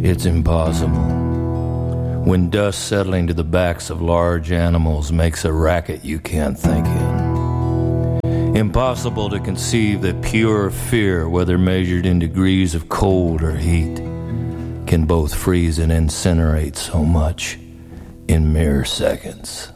It's impossible. When dust settling to the backs of large animals makes a racket you can't think in. Impossible to conceive that pure fear, whether measured in degrees of cold or heat, can both freeze and incinerate so much in mere seconds.